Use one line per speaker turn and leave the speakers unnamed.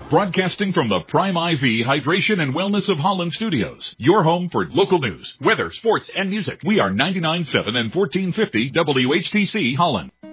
Broadcasting from the Prime IV Hydration and Wellness of Holland Studios. Your home for local news, weather, sports, and music. We are 99.7 and 1450 WHTC Holland.